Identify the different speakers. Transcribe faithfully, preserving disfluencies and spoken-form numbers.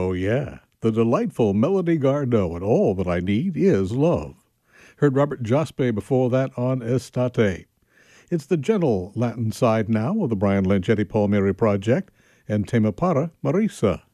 Speaker 1: Oh, yeah, the delightful Melody Gardot, and all that I need is love. Heard Robert Jospe before that on Estate. It's the gentle Latin side now of the Brian Lynch Eddie Palmieri project, and Tema Para Marisa.